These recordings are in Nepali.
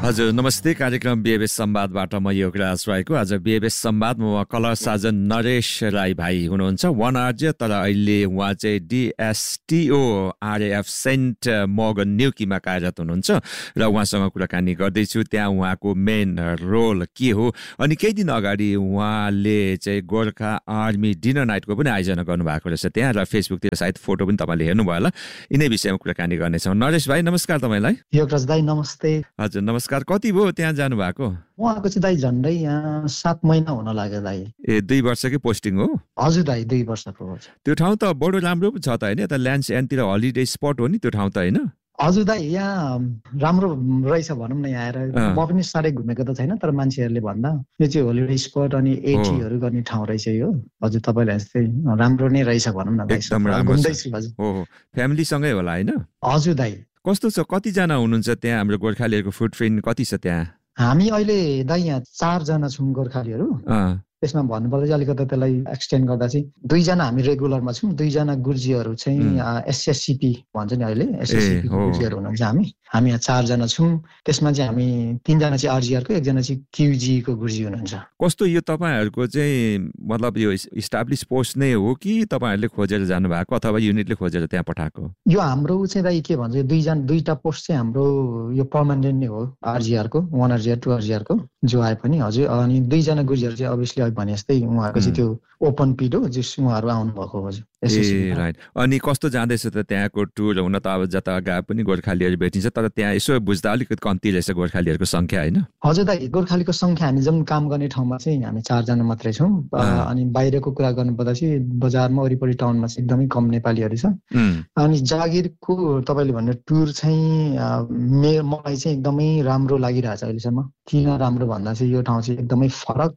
हजुर नमस्ते। कार्यक्रम बीएबएस संवादबाट म योगराज राईको। आज बीएबएस संवादमा कला साजन नरेश राई भाइ हुनुहुन्छ, 1 आर्य, तर अहिले उहाँ चाहिँ DSTO RAF सेन्ट मोर्गन न्युकीमा कार्यरत हुनुहुन्छ र उहाँसँग कुराकानी गर्दैछु। त्यहाँ उहाँको मेन रोल के हो, अनि केही दिन अगाडि उहाँले चाहिँ गोर्खा आर्मी डिनर नाइटको पनि आयोजना गर्नुभएको रहेछ त्यहाँ, र फेसबुकतिर सायद फोटो पनि तपाईँले हेर्नुभयो होला। यिनै विषयमा कुराकानी गर्नेछौँ। नरेश भाइ नमस्कार तपाईँलाई। योगराज दाइ नमस्ते। हजुर नमस्कार। कति भयो त्यहाँ जानुभएको? उहाँको चाहिँ दाइ झन्डै यहाँ 7 महिना हुन लाग्यो दाइ। 2 वर्षकै पोस्टिङ हो? हजुर दाइ 2 वर्षको हो। त्यो ठाउँ त बडो राम्रो पो छ त होइन? यता ल्यान्ड्स एन्डतिर हलिडे स्पट हो नि त्यो ठाउँ त होइन? हजुर दाइ यहाँ राम्रो रहेछ भनौँ न। यहाँ आएर म पनि साह्रै घुमेको त छैन, तर मान्छेहरूले भन्दा यो चाहिँ होलिडे स्पट अनि एटीहरू गर्ने ठाउँ रहेछ यो। हजुर तपाईँलाई जस्तै राम्रो नै रहेछ भनौँ न। एकदम राम्रो छ। हो फ्यामिलीसँगै होला होइन? हजुर दाइ। कस्तो छ, कतिजना हुनुहुन्छ त्यहाँ? हाम्रो गोर्खालीहरूको फुटप्रिन्ट कति छ त्यहाँ? हामी अहिले दाइ यहाँ 4 जना छौँ गोर्खालीहरू। त्यसमा भन्नुपर्दा चाहिँ अलिकति त्यसलाई एक्सटेन्ड गर्दा चाहिँ 2 जना हामी रेगुलरमा छौँ, 2 जना गुर्जीहरू चाहिँ SSCP भन्छ नि अहिले, SSCP गुर्जीहरू हुनुहुन्छ। हामी यहाँ 4 जना छौँ। त्यसमा चाहिँ हामी 3 जना चाहिँ RGRको, 1 जना चाहिँ QG को गुर्जी हुनुहुन्छ। कस्तो यो तपाईँहरूको चाहिँ मतलब यो इस्टाब्लिस पोस्ट नै हो कि तपाईँहरूले खोजेर जानुभएको अथवा युनिटले खोजेर त्यहाँ पठाएको? यो हाम्रो चाहिँ दाइ के भन्छ, 2टा पोस्ट चाहिँ हाम्रो यो पर्मानेन्ट नै हो RGRको, 1 RGR 2 RGRको जो आए पनि। हजुर अनि 2 जना गुर्जीहरू चाहिँ अभियसली भने जस्तै उहाँहरूको चाहिँ त्यो ओपन पिड हो, जस उहाँहरू आउनुभएको हो। ए राइट। अनि कस्तो जाँदैछ त त्यहाँको टुर? हुन त अब जता गए पनि गोर्खालीहरू भेटिन्छ, तर त्यहाँ यसो बुझ्दा अलिकति कम्ती रहेछ गोर्खालीहरूको सङ्ख्या होइन? हजुर दाइ गोर्खालीको सङ्ख्या हामी जुन काम गर्ने ठाउँमा चाहिँ हामी 4 जना मात्रै छौँ। अनि बाहिरको कुरा गर्नुपर्दा चाहिँ बजारमा वरिपरि टाउनमा चाहिँ एकदमै कम नेपालीहरू छ। अनि जागिरको तपाईँले भन्ने टुर चाहिँ मलाई चाहिँ एकदमै राम्रो लागिरहेछ अहिलेसम्म। किन राम्रो भन्दा चाहिँ यो ठाउँ चाहिँ एकदमै फरक।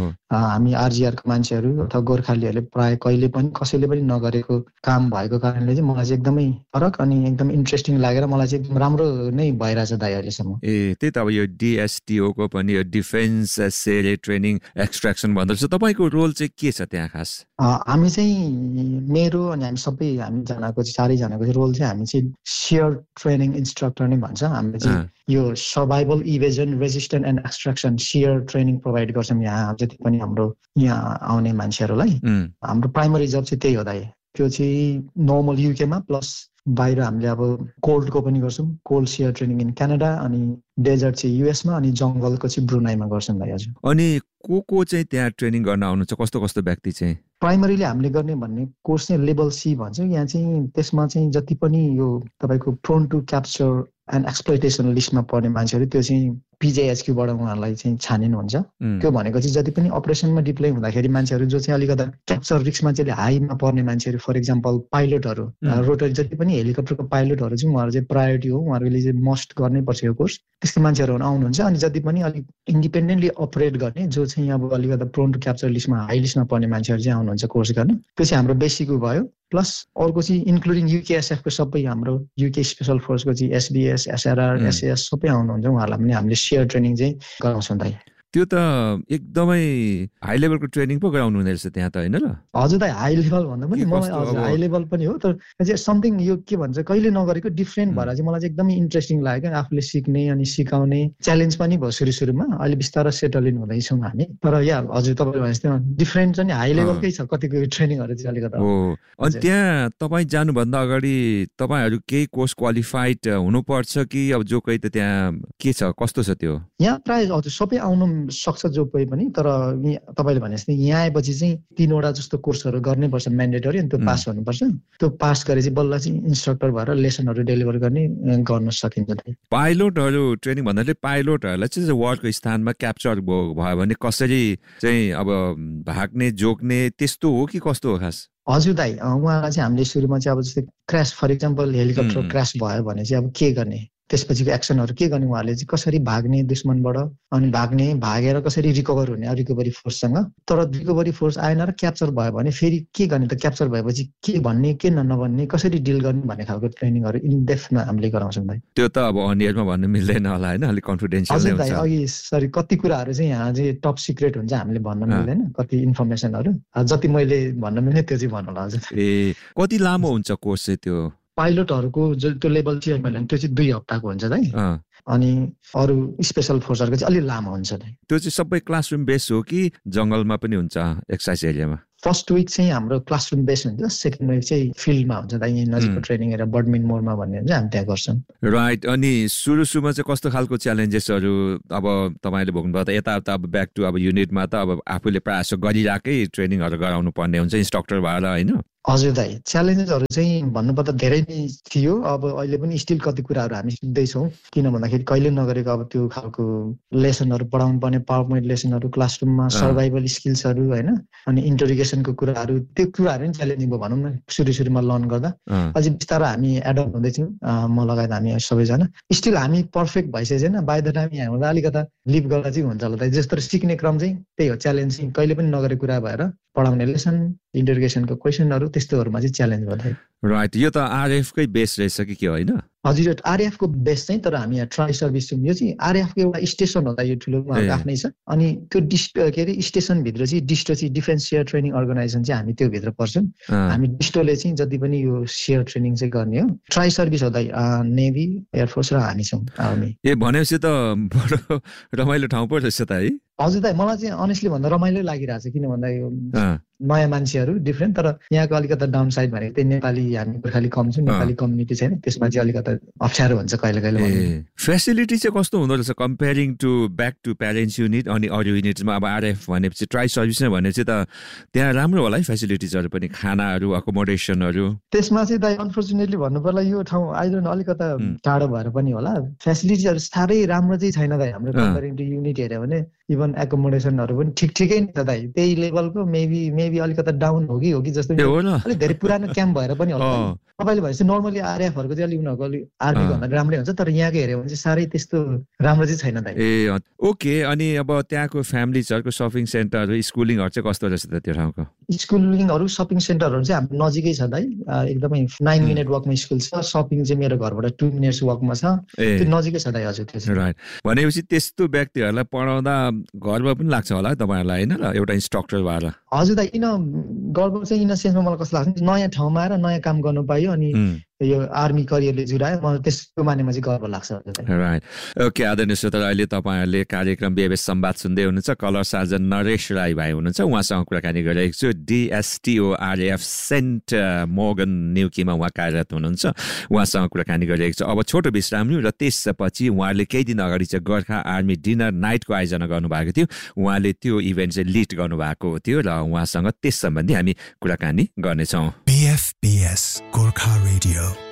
हामी RGRको मान्छेहरू अथवा गोर्खालीहरूले प्राय कहिले पनि कसैले पनि नगरेको काम भएको कारणले चाहिँ मलाई चाहिँ एकदमै फरक अनि एकदम इन्ट्रेस्टिङ लागेर मलाई चाहिँ एकदम राम्रो नै भइरहेछ दाइ अहिलेसम्म। ए त्यही त अब यो DSTO को पनि यो डिफेन्स सेरे ट्रेनिङ एक्सट्र्याक्सन भन्दो रहेछ। तपाईँको रोल चाहिँ के छ त्यहाँ खास? हामी चाहिँ मेरो अनि हामी सबै हामीजनाको चाहिँ 4जनाको चाहिँ रोल चाहिँ हामी चाहिँ सेयर ट्रेनिङ इन्स्ट्रक्टर नै भन्छ। हामीले चाहिँ यो survival, इभेजन, resistance and extraction share training provide गर्छौँ यहाँ जति पनि हाम्रो यहाँ आउने मान्छेहरूलाई। हाम्रो प्राइमरी जब चाहिँ त्यही हो दाइ। त्यो चाहिँ नर्मल युकेमा प्लस बाहिर हामीले अब कोल्डको पनि गर्छौँ, cold share training in Canada, अनि डेजर्ट चाहिँ युएसमा, अनि जङ्गलको चाहिँ ब्रुनाईमा गर्छौँ दाइ। हजुर। अनि को चाहिँ त्यहाँ ट्रेनिङ गर्न आउनुहुन्छ? कस्तो कस्तो व्यक्ति चाहिँ? प्राइमरीले हामीले गर्ने भन्ने कोर्स चाहिँ लेभल C भन्छ। यहाँ चाहिँ त्यसमा चाहिँ जति पनि यो तपाईँको prone to capture and exploitation लिस्टमा पर्ने मान्छेहरू त्यो चाहिँ PJHQ-बाट उहाँहरूलाई चाहिँ छानिनुहुन्छ। त्यो भनेको चाहिँ जति पनि अपरेसनमा डिप्लोय हुँदाखेरि मान्छेहरू जो चाहिँ अलिकति क्याप्चर रिस्कमा चाहिँ हाईमा पर्ने मान्छेहरू, फर इक्जाम्पल पाइलटहरू, रोटरी जति पनि हेलिकप्टरको पाइलटहरू चाहिँ उहाँहरू चाहिँ प्रायोरिटी हो, उहाँहरूले चाहिँ मस्ट गर्नै पर्छ यो कोर्स। त्यस्तै मान्छेहरू आउनुहुन्छ। अनि जति पनि अलिक इन्डिपेन्डेन्टली अपरेट गर्ने जो चाहिँ अब अलिकति प्रोन टु क्याप्चर लिस्टमा हाई लिस्टमा पर्ने मान्छेहरू चाहिँ आउनुहुन्छ कोर्स गर्ने। त्यो चाहिँ हाम्रो बेसिक भयो। प्लस अर्को चाहिँ इन्क्लुडिङ UKSF को सबै हाम्रो UK स्पेसल फोर्सको चाहिँ SBS, SRR, SAS सबै आउनुहुन्छ। उहाँहरूलाई पनि हामीले सेयर ट्रेनिङ चाहिँ गराउँछौँ दाइ। त्यो त एकदमै हाई लेभलको ट्रेनिङ पो गराउनु हुँदो रहेछ त्यहाँ त होइन र? हजुर दाइ हाई लेभल भन्दा पनि मलाई हजुर हाई लेभल पनि हो, तर चाहिँ समथिङ यो के भन्छ कहिले नगरेको डिफ्रेन्ट भएर चाहिँ मलाई चाहिँ एकदमै इन्ट्रेस्टिङ लाग्यो क्या। आफूले सिक्ने अनि सिकाउने च्यालेन्ज पनि भयो सुरुमा। अहिले बिस्तारै सेटल इन हुँदैछौँ हामी। तर या हजुर तपाईँले भने जस्तै डिफ्रेन्ट चाहिँ हाई लेभलकै छ कतिको ट्रेनिङहरू चाहिँ अलिकति। अनि त्यहाँ तपाईँ जानुभन्दा अगाडि तपाईँहरू केही कोर्स क्वालिफाइड हुनुपर्छ कि अब जो कोही त त्यहाँ के छ, कस्तो छ त्यो? यहाँ प्राय हजुर सबै आउनु सक्छ जो कोही पनि, तर तपाईँले भने जस्तै यहाँ आएपछि चाहिँ 3वटा जस्तो कोर्सहरू गर्नैपर्छ म्यान्डेटरी, अनि त्यो पास हुनुपर्छ। त्यो पास गरेपछि बल्ल चाहिँ इन्स्ट्रक्टर भएर लेसनहरू डेलिभर गर्न सकिन्छ। पाइलटहरू ट्रेनिङ भन्नाले पाइलटहरूलाई चाहिँ वारको स्थानमा क्याप्चर भयो भने कसरी चाहिँ अब भाग्ने जोग्ने त्यस्तो हो कि कस्तो हो खास? हजुर दाइ उहाँलाई चाहिँ हामीले सुरुमा चाहिँ अब जस्तै crash, for example helicopter crash भयो भने चाहिँ अब के गर्ने, त्यसपछिको एक्सनहरू के गर्ने, उहाँले चाहिँ कसरी भाग्ने दुश्मनबाट, अनि भागेर कसरी रिकभर हुने रिकभरी फोर्ससँग। तर रिकभरी फोर्स आएन र क्याप्चर भयो भने फेरि के गर्ने त, क्याप्चर भएपछि के भन्ने के नभन्ने, कसरी डिल गर्ने भन्ने खालको ट्रेनिङहरू इन डेप्थमा हामीले गराउँछौँ दाइ। त्यो त अब अनियरमा भन्नु मिल्दैन होला होइन, अलिक कन्फिडेन्सियल नै हुन्छ। अघि सरी कति कुराहरू चाहिँ यहाँ चाहिँ टप सिक्रेट हुन्छ, हामीले भन्न मिल्दैन कति इन्फर्मेसनहरू। जति मैले भन्न मिल्ने त्यो चाहिँ भन्नु होला हजुर। ए कति लामो हुन्छ कोर्स चाहिँ त्यो? पाइलटहरूको जो त्यो लेभल चाहिँ मैले त्यो चाहिँ 2 हप्ताको हुन्छ दाइ। अनि अरू स्पेसल फोर्सहरूको चाहिँ अलि लामो हुन्छ। त्यो चाहिँ सबै क्लासरुम बेस हो कि जङ्गलमा पनि हुन्छ एक्सर्साइज एरियामा? फर्स्ट विक चाहिँ हाम्रो क्लासरुम बेस हुन्छ, सेकेन्ड विक चाहिँ फिल्डमा हुन्छ। यहीँ नजिकको ट्रेनिङ एरिया बर्डमिन मोडमा भन्ने हुन्छ, हामी त्यहाँ गर्छौँ। राइट। अनि सुरुमा चाहिँ कस्तो खालको च्यालेन्जेसहरू अब तपाईँले भोग्नुभयो त? यता अब ब्याक टु अब युनिटमा त अब आफूले प्रायः गरिरहेकै ट्रेनिङहरू गराउनु पर्ने हुन्छ इन्स्ट्रक्टर भएर होइन? हजुर दाइ, च्यालेन्जेसहरू चाहिँ भन्नुपर्दा धेरै नै थियो। अब अहिले पनि स्टिल कति कुराहरू हामी सिक्दैछौँ, किन भन्दाखेरि कहिले नगरेको अब त्यो खालको लेसनहरू पढाउनु पर्ने, पावर पोइन्ट लेसनहरू क्लासरुममा, सर्भाइभल स्किल्सहरू होइन, अनि इन्टरोगेसनको कुराहरू, त्यो कुराहरू पनि च्यालेन्जिङ भयो भनौँ न सुरुमा लर्न गर्दा। अझै बिस्तारै हामी एडप्ट हुँदैछौँ, म लगायत हामी सबैजना। स्टिल हामी पर्फेक्ट भइसकेको छैन, बाई द टाइम यहाँ हुँदा अलिकता लिभ गर्दा चाहिँ हुन्छ होला दाइ। जस्तो सिक्ने क्रम चाहिँ त्यही हो, च्यालेन्ज चाहिँ कहिले पनि नगरेको कुरा भएर पढाउने लेसन, इन्टरोगेसनको क्वेसनहरू त्यस्तोहरूमा चाहिँ च्यालेन्ज भयो। राइट। यो त आरएफकै बेस रहेछ कि के होइन? हजुर, आरएफको बेस चाहिँ, तर हामी यहाँ ट्राई सर्भिस यो चाहिँ आरएफको एउटा स्टेसन हो, यो ठुलो आफ्नै छ। अनि त्यो स्टेसनभित्र चाहिँ डिस्टो चाहिँ डिफेन्स सेयर ट्रेनिङ अर्गनाइजेसन चाहिँ हामी त्यो भित्र पर्छौँ। हामी डिस्टोले चाहिँ जति पनि यो सेयर ट्रेनिङ चाहिँ गर्ने हो। ट्राई सर्भिस हो नेभी, एयरफोर्स र हामी छौँ आर्मी। भनेपछि त बडो रमाइलो ठाउँ पो रहेछ त है? हजुर दाइ, मलाई चाहिँ अनेस्टली भन्दा रमाइलो लागिरहेको छ, किन भन्दा यो नयाँ मान्छेहरू डिफ्रेन्ट, तर यहाँको अलिकता डाउन साइड भनेको त्यही नेपाली, हामी गोर्खाली कम छौँ, नेपाली कम्युनिटी छैन, त्यसमा चाहिँ अलिकता अप्ठ्यारो हुन्छ कहिले कहिले। फेसिलिटी चाहिँ कस्तो हुँदो रहेछ comparing to back to parents unit अनि अरू युनिटमा? अब आरएफ भनेपछि ट्राई सर्भिस नै भनेपछि त त्यहाँ राम्रो होला है फेसिलिटिजहरू पनि, खानाहरू, अकोमोडेसनहरू? त्यसमा चाहिँ दाइ अनफर्चुनेटली भन्नु पर्ला यो ठाउँ आइडोन्ट अलिकता टाढो भएर पनि होला, फेसिलिटिजहरू साह्रै राम्रो चाहिँ छैन दाइ हाम्रो कम्पेयरिङ टु युनिट हेऱ्यो भने। इभन एकोमोडेसनहरू पनि ठिकै नि त दाइ, त्यही लेभलको, मेबी अलिकता डाउन हो कि जस्तो अलिक धेरै पुरानो क्याम्प भएर पनि होला। तपाईँले भनेपछि नर्मली आरएफहरूको चाहिँ अलिक उनीहरूको अलिक आर्मीको भन्दा राम्रै हुन्छ, तर यहाँको हेऱ्यो भने चाहिँ साह्रै त्यस्तो राम्रो चाहिँ छैन दाइ। ओके। अनि अब त्यहाँको फ्यामिलीजहरूको सपिङ सेन्टरहरू, स्कुलिङहरू चाहिँ कस्तो रहेछ त त्यो ठाउँको? स्कुलिङहरू, सपिङ सेन्टरहरू चाहिँ हाम्रो नजिकै छ दाइ, एकदमै 9 मिनट वकमा स्कुल छ। सपिङ चाहिँ मेरो घरबाट 2 मिनट्स वकमा छ, त्यो नजिकै छ दाइ। हजुर, त्यो चाहिँ राइट। भनेपछि त्यस्तो व्यक्तिहरूलाई पढाउँदा गर्व पनि लाग्छ होला है तपाईँहरूलाई होइन, एउटा इन्स्ट्रक्टर भएर? हजुर दाइ, किन गर्व चाहिँ इन सेन्समा मलाई कस्तो लाग्छ, नयाँ ठाउँमा आएर नयाँ काम गर्नु पायो अनि यो आर्मी करियरले जुरायो, मलाई त्यसको मानेमा चाहिँ गर्व लाग्छ। राइट। ओके आदरणीय श्रोता, अहिले तपाईँहरूले कार्यक्रम बीएबीएस संवाद सुन्दै हुनुहुन्छ। कलर सार्जन नरेश राई भाइ हुनुहुन्छ, उहाँसँग कुराकानी गरिरहेको छु। DSTO RAF सेन्ट मोर्गन न्युकीमा उहाँ कार्यरत हुनुहुन्छ, उहाँसँग कुराकानी गरिरहेको छु। अब छोटो विश्राम लिउँ र त्यसपछि उहाँले केही दिन अगाडि चाहिँ गोर्खा आर्मी डिनर नाइटको आयोजना गर्नुभएको थियो। उहाँले त्यो इभेन्ट चाहिँ लिड गर्नुभएको थियो र उहाँसँग त्यस सम्बन्धी हामी कुराकानी गर्नेछौँ। BFBS Gorkha radio